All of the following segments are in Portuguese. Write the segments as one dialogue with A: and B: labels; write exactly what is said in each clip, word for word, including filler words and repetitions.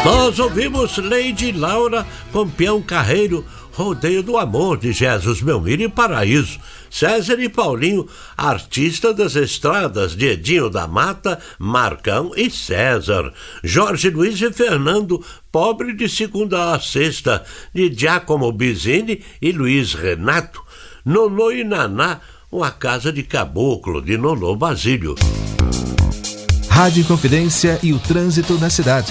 A: Nós ouvimos Lady Laura com Peão Carreiro, Rodeio do Amor, de Jesus Belmiro e Paraíso. César e Paulinho, Artista das Estradas, de Edinho da Mata, Marcão e César. Jorge Luiz e Fernando, Pobre de Segunda a Sexta, de Giacomo Bizini e Luiz Renato. Nonô e Naná, Uma Casa de Caboclo, de Nonô Basílio.
B: Rádio Inconfidência e o trânsito na cidade.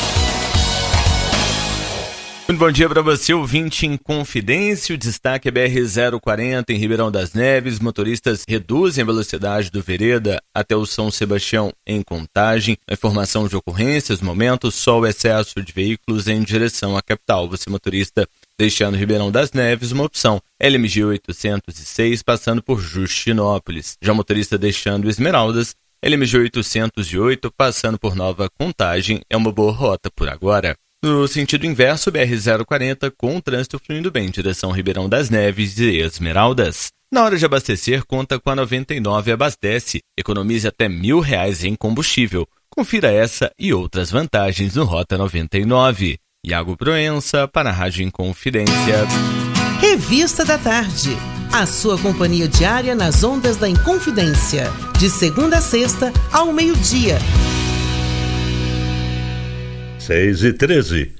C: Muito bom dia para você, ouvinte Inconfidência. O destaque é B R zero quarenta em Ribeirão das Neves. Motoristas reduzem a velocidade do Vereda até o São Sebastião em Contagem. A informação de ocorrências, momentos, só o excesso de veículos em direção à capital. Você, motorista, deixando Ribeirão das Neves, uma opção L M G oitocentos e seis, passando por Justinópolis. Já motorista deixando Esmeraldas, L M G oitocentos e oito, passando por Nova Contagem, é uma boa rota por agora. No sentido inverso, B R zero quarenta, com o trânsito fluindo bem em direção Ribeirão das Neves e Esmeraldas. Na hora de abastecer, conta com a noventa e nove Abastece. Economize até mil reais em combustível. Confira essa e outras vantagens no Rota noventa e nove. Iago Proença, para a Rádio Inconfidência.
D: Revista da Tarde. A sua companhia diária nas ondas da Inconfidência. De segunda a sexta, ao meio-dia.
A: seis e treze.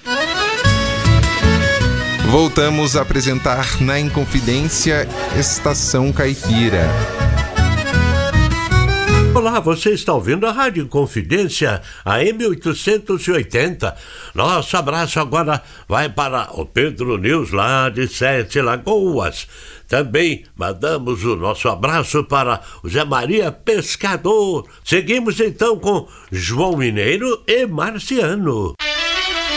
B: Voltamos a apresentar na Inconfidência Estação Caipira.
A: Olá, você está ouvindo a Rádio Confidência, a M oitocentos e oitenta. Nosso abraço agora vai para o Pedro News, lá de Sete Lagoas. Também mandamos o nosso abraço para o Zé Maria Pescador. Seguimos então com João Mineiro e Marciano.